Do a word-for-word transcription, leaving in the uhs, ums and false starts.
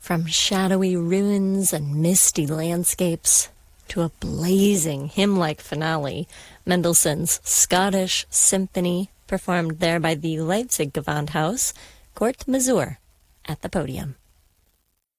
From shadowy ruins and misty landscapes to a blazing hymn-like finale, Mendelssohn's Scottish Symphony, performed there by the Leipzig Gewandhaus, Kurt Masur, at the podium.